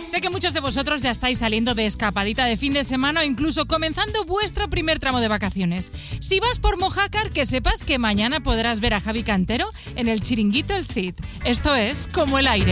Sé que muchos de vosotros ya estáis saliendo de escapadita de fin de semana o incluso comenzando vuestro primer tramo de vacaciones. Si vas por Mojácar, que sepas que mañana podrás ver a Javi Cantero en el Chiringuito El Cid. Esto es Como el Aire.